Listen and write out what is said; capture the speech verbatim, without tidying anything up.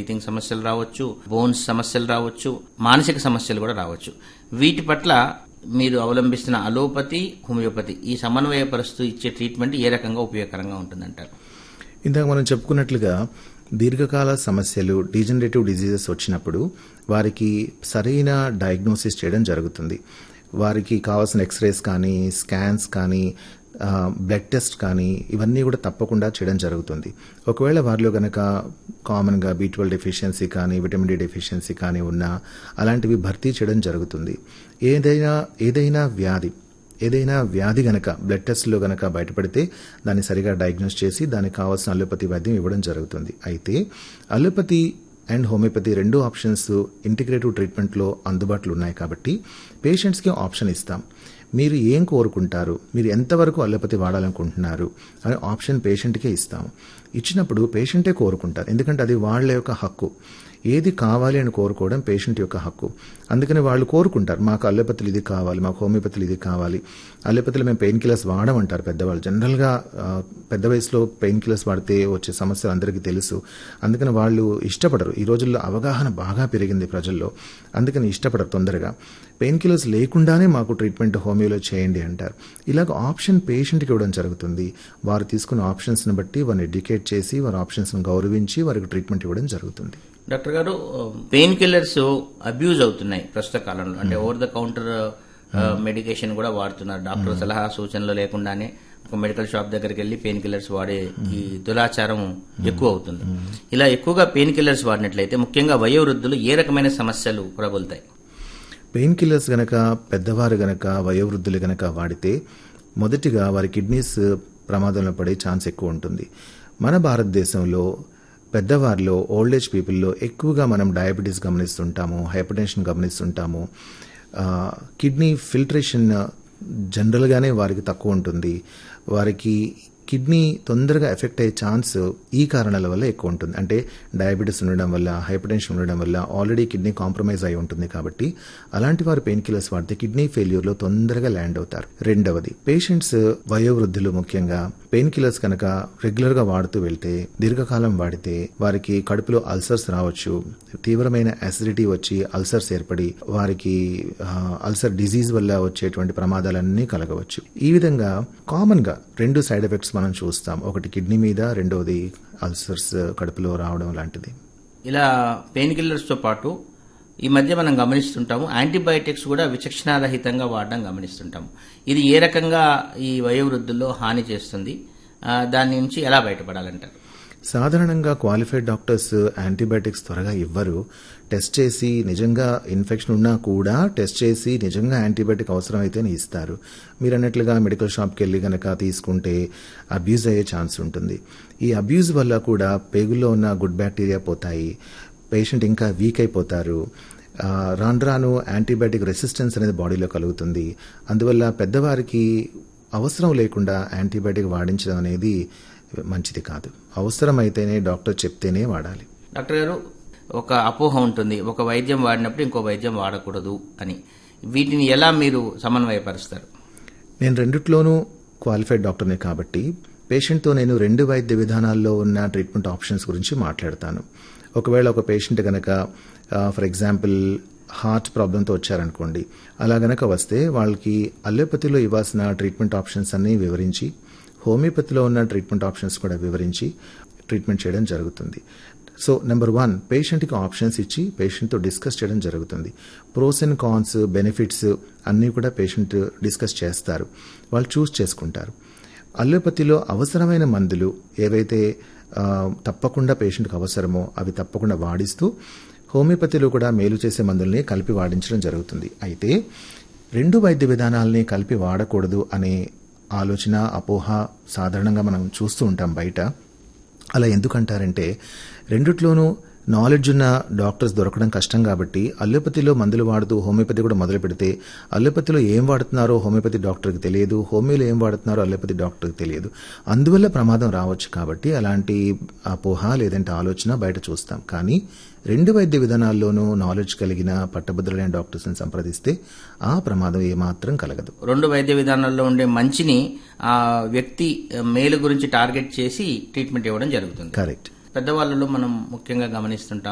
Breathing సమస్యలు రావచ్చు, bones సమస్యలు రావచ్చు, మానసిక సమస్యలు కూడా రావచ్చు. వీటి పట్ల మీరు అవలంబిస్తున్న అలోపతి, హోమియోపతి ఈ సమన్వయపరుస్తూ ఇచ్చే ట్రీట్మెంట్ ఏ రకంగా ఉపయోగకరంగా ఉంటుందంటారు? ఇందాక మనం చెప్పుకున్నట్లుగా దీర్ఘకాల సమస్యలు, డీజనరేటివ్ డిజీజెస్ వచ్చినప్పుడు వారికి సరైన డయాగ్నోసిస్ చేయడం జరుగుతుంది. వారికి కావాల్సిన ఎక్స్రేస్ కానీ, స్కాన్స్ కానీ, బ్లడ్ టెస్ట్ కానీ ఇవన్నీ కూడా తప్పకుండా చేయడం జరుగుతుంది. ఒకవేళ వారిలో కనుక కామన్గా బి ట్వెల్వ్ డెఫిషియన్సీ కానీ, విటమిన్ డి డెఫిషియన్సీ కానీ ఉన్నా అలాంటివి భర్తీ చేయడం జరుగుతుంది. ఏదైనా ఏదైనా వ్యాధి ఏదైనా వ్యాధి గనక బ్లడ్ టెస్ట్లో గనక బయటపడితే దాన్ని సరిగా డయాగ్నోస్ చేసి దానికి కావాల్సిన అలోపతి వైద్యం ఇవ్వడం జరుగుతుంది. అయితే అలోపతి అండ్ హోమియోపతి రెండు ఆప్షన్స్ ఇంటిగ్రేటివ్ ట్రీట్మెంట్లో అందుబాటులో ఉన్నాయి కాబట్టి పేషెంట్స్కి ఆప్షన్ ఇస్తాం. మీరు ఏం కోరుకుంటారు, మీరు ఎంతవరకు అలోపతి వాడాలనుకుంటున్నారు అనే ఆప్షన్ పేషెంట్కే ఇస్తాము. ఇచ్చినప్పుడు పేషెంటే కోరుకుంటారు, ఎందుకంటే అది వాళ్ళ యొక్క హక్కు. ఏది కావాలి అని కోరుకోవడం పేషెంట్ యొక్క హక్కు. అందుకని వాళ్ళు కోరుకుంటారు, మాకు అలోపతిలు ఇది కావాలి, మాకు హోమియోపతిలు ఇది కావాలి. అలోపతిలో మేము పెయిన్ కిల్లర్స్ వాడమంటారు పెద్దవాళ్ళు. జనరల్గా పెద్ద వయసులో పెయిన్ కిల్లర్స్ వాడితే వచ్చే సమస్యలు అందరికీ తెలుసు. అందుకని వాళ్ళు ఇష్టపడరు. ఈ రోజుల్లో అవగాహన బాగా పెరిగింది ప్రజల్లో, అందుకని ఇష్టపడరు తొందరగా. పెయిన్ కిల్లర్స్ లేకుండానే మాకు ట్రీట్మెంట్ హోమియోలో చేయండి అంటారు. ఇలాగ ఆప్షన్ పేషెంట్కి ఇవ్వడం జరుగుతుంది. వారు తీసుకున్న ఆప్షన్స్ని బట్టి వారిని ఎడ్యుకేట్ చేసి వారి ఆప్షన్స్ని గౌరవించి వారికి ట్రీట్మెంట్ ఇవ్వడం జరుగుతుంది. డాక్టర్ గారు, పెయిన్ కిల్లర్స్ అబ్యూజ్ అవుతున్నాయి ప్రస్తుత కాలంలో. అంటే ఓవర్ ద కౌంటర్ మెడికేషన్ కూడా వాడుతున్నారు. డాక్టర్ సలహా సూచనలు లేకుండానే ఒక మెడికల్ షాప్ దగ్గరికి వెళ్లి పెయిన్ కిల్లర్స్ వాడే ఈ దురాచారం ఎక్కువ అవుతుంది. ఇలా ఎక్కువగా పెయిన్ కిల్లర్స్ వాడినట్లయితే ముఖ్యంగా వయోవృద్ధులు ఏ రకమైన సమస్యలు ప్రబలుతాయి? పెయిన్ కిల్లర్స్ గనక పెద్దవారు గనక వయోవృద్ధులు గనక వాడితే మొదటిగా వారి కిడ్నీస్ ప్రమాదంలో పడే ఛాన్స్ ఎక్కువ ఉంటుంది. మన భారతదేశంలో పెద్దవారిలో, ఓల్డ్ ఏజ్ పీపుల్లో ఎక్కువగా మనం diabetes గమనిస్తుంటాము, hyper tension గమనిస్తుంటాము. Kidney filtration జనరల్గానే వారికి తక్కువ ఉంటుంది. వారికి కిడ్నీ తొందరగా ఎఫెక్ట్ అయ్యే ఛాన్స్ ఈ కారణాల వల్ల ఎక్కువ ఉంటుంది. అంటే డయాబెటీస్ ఉండడం వల్ల, హైపర్ టెన్షన్ ఉండడం వల్ల ఆల్రెడీ కిడ్నీ కాంప్రమైజ్ అయి ఉంటుంది. కాబట్టి అలాంటి వారు పెయిన్ కిల్లర్స్ వాడితే కిడ్నీ ఫెయిల్యూర్లో తొందరగా ల్యాండ్ అవుతారు. రెండవది, పేషెంట్స్ వయోవృద్ధులు ముఖ్యంగా పెయిన్ కిల్లర్స్ కనుక రెగ్యులర్గా వాడుతూ వెళ్తే, దీర్ఘకాలం వాడితే వారికి కడుపులో అల్సర్స్ రావచ్చు. తీవ్రమైన అసిడిటీ వచ్చి అల్సర్స్ ఏర్పడి వారికి అల్సర్ డిజీజ్ వల్ల వచ్చేటువంటి ప్రమాదాలన్నీ కలగవచ్చు. ఈ విధంగా కామన్ గా రెండు సైడ్ ఎఫెక్ట్స్ మనం చూస్తాం. ఒకటి కిడ్నీ మీద, రెండవది అల్సర్స్ కడుపులో రావడం లాంటిది. ఇలా పెయిన్ కిల్లర్స్ తో పాటు ఈ మధ్య మనం గమనిస్తుంటాము యాంటీబయాటిక్స్ కూడా విచక్షణారహితంగా వాడడం గమనిస్తుంటాము. ఇది ఏ రకంగా ఈ వయోవృద్ధుల్లో హాని చేస్తుంది, దాని నుంచి ఎలా బయటపడాలంటారు? సాధారణంగా క్వాలిఫైడ్ డాక్టర్స్ యాంటీబయాటిక్స్ త్వరగా ఇవ్వరు. టెస్ట్ చేసి నిజంగా ఇన్ఫెక్షన్ ఉన్నా కూడా టెస్ట్ చేసి నిజంగా యాంటీబయాటిక్ అవసరం అయితేనే ఇస్తారు. మీరు అన్నట్లుగా మెడికల్ షాప్కి వెళ్ళి కనుక తీసుకుంటే అబ్యూజ్ అయ్యే ఛాన్స్ ఉంటుంది. ఈ అబ్యూజ్ వల్ల కూడా పేగుల్లో ఉన్న గుడ్ బ్యాక్టీరియా పోతాయి, పేషెంట్ ఇంకా వీక్ అయిపోతారు. రాను రాను యాంటీబయాటిక్ రెసిస్టెన్స్ అనేది బాడీలో కలుగుతుంది. అందువల్ల పెద్దవారికి అవసరం లేకుండా యాంటీబయాటిక్ వాడించడం అనేది మంచిది కాదు. అవసరమైతేనే డాక్టర్ చెప్తేనే వాడాలి. డాక్టర్ గారు, ఒక అపోహ ఉంటుంది, ఒక వైద్యం వాడినప్పుడు ఇంకో వైద్యం వాడకూడదు అని. వీటిని ఎలా మీరు సమన్వయపరుస్తారు? నేను రెండిట్లోనూ క్వాలిఫైడ్ డాక్టర్నే కాబట్టి పేషెంట్తో నేను రెండు వైద్య విధానాల్లో ఉన్న ట్రీట్మెంట్ ఆప్షన్స్ గురించి మాట్లాడతాను. ఒకవేళ ఒక పేషెంట్ గనక ఫర్ ఎగ్జాంపుల్ హార్ట్ ప్రాబ్లంతో వచ్చారనుకోండి, అలా గనక వస్తే వాళ్ళకి అలోపతిలో ఇవ్వాల్సిన ట్రీట్మెంట్ ఆప్షన్స్ అన్ని వివరించి, హోమియోపతిలో ఉన్న ట్రీట్మెంట్ ఆప్షన్స్ కూడా వివరించి ట్రీట్మెంట్ చేయడం జరుగుతుంది. సో నెంబర్ వన్, పేషెంట్కి ఆప్షన్స్ ఇచ్చి పేషెంట్తో డిస్కస్ చేయడం జరుగుతుంది. ప్రోస్ అండ్ కాన్స్, బెనిఫిట్స్ అన్నీ కూడా పేషెంట్ డిస్కస్ చేస్తారు, వాళ్ళు చూస్ చేసుకుంటారు. అలోపతిలో అవసరమైన మందులు ఏవైతే తప్పకుండా పేషెంట్కి అవసరమో అవి తప్పకుండా వాడిస్తూ, హోమియోపతిలో కూడా మేలు చేసే మందుల్ని కలిపి వాడించడం జరుగుతుంది. అయితే రెండు వైద్య విధానాలని కలిపి వాడకూడదు అనే ఆలోచన, అపోహ సాధారణంగా మనం చూస్తూ ఉంటాం బయట. అలా ఎందుకంటారంటే రెండిట్లోనూ నాలెడ్జ్ ఉన్న డాక్టర్స్ దొరకడం కష్టం కాబట్టి అలోపతిలో మందులు వాడుతూ హోమియోపతి కూడా మొదలు పెడితే అలోపతిలో ఏం వాడుతున్నారో హోమియోపతి డాక్టర్కి తెలియదు, హోమియోలో ఏం వాడుతున్నారో అలోపతి డాక్టర్కి తెలియదు. అందువల్ల ప్రమాదం రావచ్చు. కాబట్టి అలాంటి అపోహ లేదంటే ఆలోచన బయట చూస్తాం. కానీ రెండు వైద్య విధానాల్లోనూ నాలెడ్జ్ కలిగిన పట్టభద్రులైన డాక్టర్స్ని సంప్రదిస్తే ఆ ప్రమాదం ఏమాత్రం కలగదు. రెండు వైద్య విధానాల్లో ఉండే మంచిని ఆ వ్యక్తి మేలు గురించి టార్గెట్ చేసి ట్రీట్మెంట్ ఇవ్వడం జరుగుతుంది. కరెక్ట్. పెద్దవాళ్ళలో మనం ముఖ్యంగా గమనిస్తుంటాం